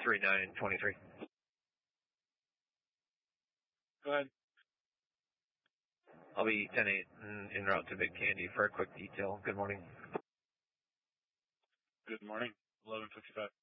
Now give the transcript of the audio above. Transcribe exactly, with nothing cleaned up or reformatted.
three nine two three. Go ahead. I'll be ten eight en, en route to Big Candy for a quick detail. Good morning. Good morning. eleven fifty-five.